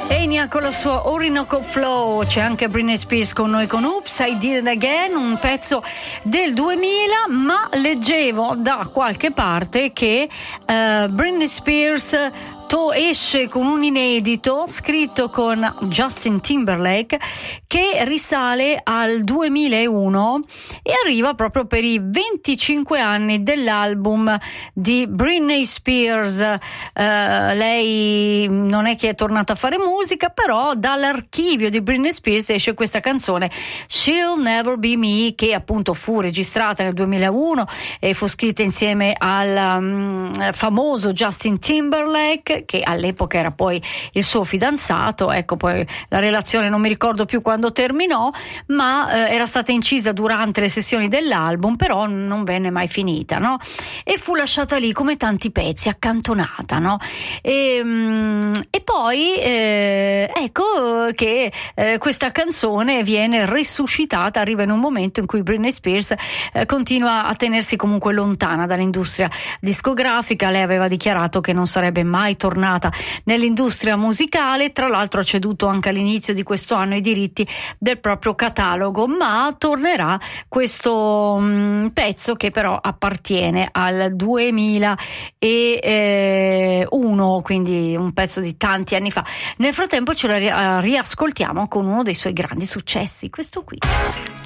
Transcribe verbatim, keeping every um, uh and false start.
Enya con la sua Orinoco Flow. C'è anche Britney Spears con noi con Oops, I Did It Again, un pezzo del duemila, ma leggevo da qualche parte che uh, Britney Spears to esce con un inedito scritto con Justin Timberlake che risale al duemilauno e arriva proprio per i venticinque anni dell'album di Britney Spears. Uh, lei non è che è tornata a fare musica, però dall'archivio di Britney Spears esce questa canzone She'll Never Be Me, che appunto fu registrata nel duemilauno e fu scritta insieme al um, famoso Justin Timberlake, che all'epoca era poi il suo fidanzato. Ecco, poi la relazione non mi ricordo più quando terminò, ma eh, era stata incisa durante le sessioni dell'album, però non venne mai finita, no? E fu lasciata lì come tanti pezzi, accantonata, no? E, mm, e poi eh, ecco che eh, questa canzone viene risuscitata, arriva in un momento in cui Britney Spears eh, continua a tenersi comunque lontana dall'industria discografica. Lei aveva dichiarato che non sarebbe mai tornata nell'industria musicale, tra l'altro ha ceduto anche all'inizio di questo anno i diritti del proprio catalogo, ma tornerà questo um, pezzo che però appartiene al duemilauno, quindi un pezzo di tanti anni fa. Nel frattempo ce la riascoltiamo con uno dei suoi grandi successi, questo qui.